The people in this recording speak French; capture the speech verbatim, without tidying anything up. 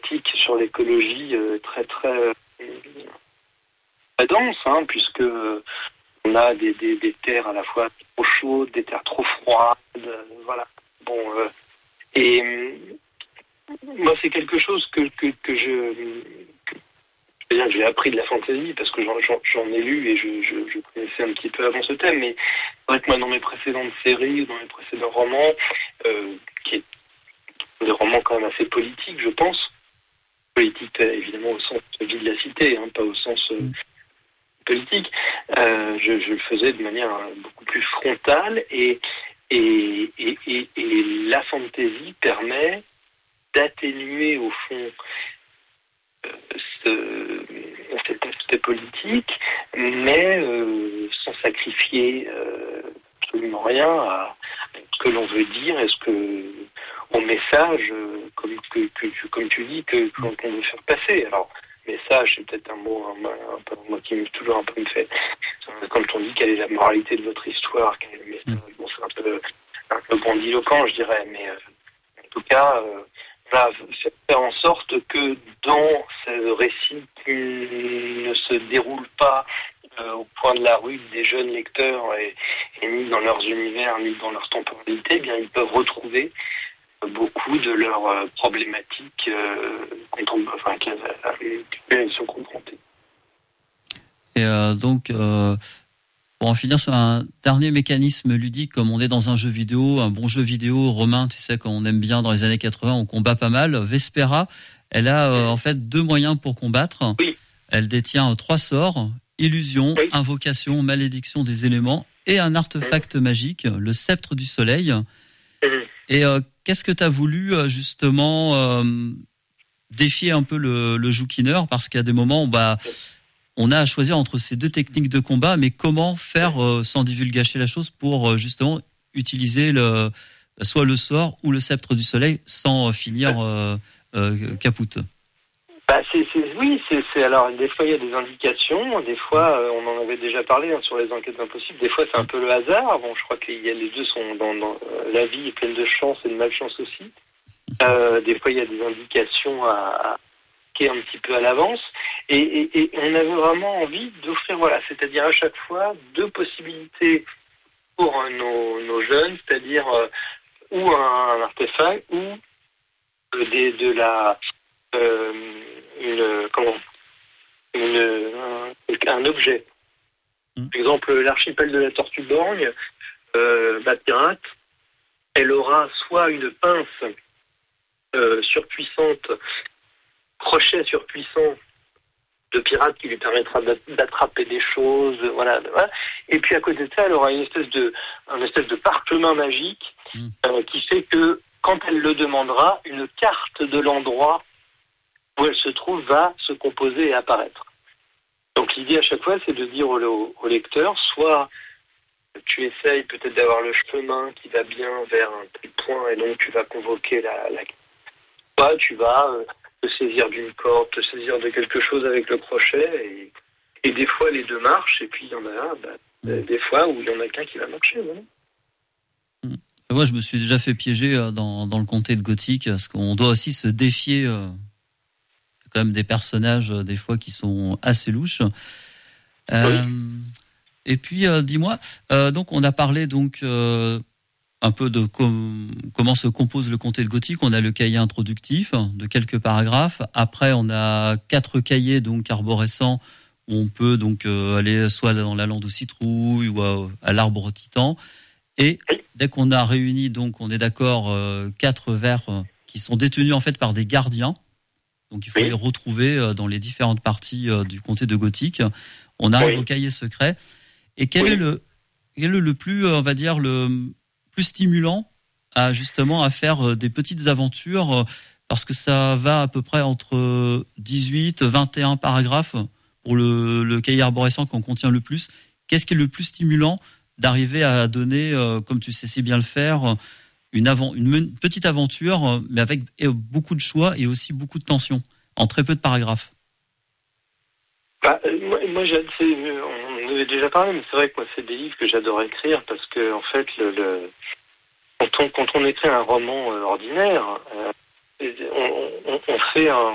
thématique sur l'écologie euh, très très, très dense, hein, puisque euh, on a des, des, des terres à la fois trop chaudes, des terres trop froides, euh, voilà. Bon, euh, et euh, moi, c'est quelque chose que que, que je que, c'est-à-dire que j'ai appris de la fantaisie parce que j'en, j'en, j'en ai lu et je, je, je connaissais un petit peu avant ce thème, mais c'est vrai que moi, dans mes précédentes séries, dans mes précédents romans, euh, qui est des romans quand même assez politiques, je pense, politique euh, évidemment au sens de vie de la cité, hein, pas au sens euh, Mm. politique, euh, je, je le faisais de manière euh, beaucoup plus frontale et, et, et, et, et la fantaisie permet d'atténuer au fond euh, ce, cet aspect politique, mais euh, sans sacrifier euh, absolument rien à ce que l'on veut dire et ce que au message, euh, comme, que, que, que- comme tu dis, que, qu'on qu'on veut faire passer. Alors, message, c'est peut-être un mot, un, un peu, moi qui me- toujours un peu me fait, comme on dit, quelle est la moralité de votre histoire, quel est le message. Bon, c'est un peu, un peu grandiloquent, je dirais, mais euh, en tout cas, euh, voilà, faire en sorte que dans ce récit qui ne se déroule pas euh, au point de la rue des jeunes lecteurs et, et ni dans leurs univers, ni dans leur temporalité, eh bien, ils peuvent retrouver beaucoup de leurs euh, problématiques euh, contempo- enfin, qu'elles- auxquelles elles sont confrontées. Et euh, donc, euh, pour en finir sur un dernier mécanisme ludique, comme on est dans un jeu vidéo, un bon jeu vidéo, Romain, tu sais, quand on aime bien dans les années quatre-vingts, on combat pas mal. Vespera, elle a euh, en fait deux moyens pour combattre. Oui. Elle détient trois sorts, illusion, Oui. invocation, malédiction des éléments, et un artefact magique, le sceptre du soleil. Mhm. Et euh, qu'est-ce que tu as voulu euh, justement euh, défier un peu le, le joukineur, parce qu'il y a des moments où bah, on a à choisir entre ces deux techniques de combat, mais comment faire euh, sans divulgacher la chose pour euh, justement utiliser le, soit le sort ou le sceptre du soleil sans euh, finir euh, euh, capoute. Bah, c'est, c'est, oui, c'est, c'est, alors des fois il y a des indications, des fois euh, on en avait déjà parlé hein, sur les enquêtes impossibles, des fois c'est un peu le hasard, bon je crois que les deux sont dans, dans euh, la vie est pleine de chance et de malchance aussi, euh, des fois il y a des indications à, à qui est un petit peu à l'avance, et, et, et on avait vraiment envie d'offrir, voilà, c'est-à-dire à chaque fois deux possibilités pour euh, nos, nos jeunes, c'est-à-dire euh, ou un, un artefact ou euh, des, de la euh, une comment une, un, un objet. Mm. Par exemple, l'archipel de la Tortue Borgne, euh, la pirate, elle aura soit une pince euh, surpuissante, crochet surpuissant de pirate qui lui permettra d'attraper des choses, voilà, voilà. Et puis à côté de ça, elle aura une espèce de, un espèce de parchemin magique Mm. euh, qui fait que quand elle le demandera, une carte de l'endroit où elle se trouve va se composer et apparaître. Donc l'idée à chaque fois, c'est de dire au, au, au lecteur, soit tu essayes peut-être d'avoir le chemin qui va bien vers un tel point et donc tu vas convoquer la, la... soit tu vas euh, te saisir d'une corde, te saisir de quelque chose avec le crochet et, et des fois les deux marchent et puis il y en a un, bah, Mm. des fois où il y en a qu'un qui va marcher. Voilà. Moi, je me suis déjà fait piéger euh, dans, dans le comté de Gothique, parce qu'on doit aussi se défier. Euh, quand même des personnages euh, des fois qui sont assez louches. Euh, oui. Et puis, euh, dis-moi, euh, donc on a parlé donc euh, un peu de com- comment se compose le comté de Gothique. On a le cahier introductif de quelques paragraphes. Après, on a quatre cahiers donc arborescents où on peut donc euh, aller soit dans la lande aux citrouilles ou à, à l'arbre titan. Et dès qu'on a réuni, donc on est d'accord, euh, quatre vers euh, qui sont détenus en fait par des gardiens. Donc il faut oui. les retrouver dans les différentes parties euh, du comté de Gothique. On arrive oui. au cahier secret. Et quel oui. est le quel est le plus, on va dire, le plus stimulant à justement à faire des petites aventures, parce que ça va à peu près entre dix-huit, vingt et un paragraphes pour le, le cahier arborescent qu'on contient le plus. Qu'est-ce qui est le plus stimulant d'arriver à donner, euh, comme tu sais si bien le faire, une, avant, une petite aventure, mais avec beaucoup de choix et aussi beaucoup de tension, en très peu de paragraphes? Bah, moi, moi on en avait déjà parlé, mais c'est vrai que moi, c'est des livres que j'adore écrire, parce que en fait, le, le, quand, on, quand on écrit un roman euh, ordinaire, euh, on, on, on fait un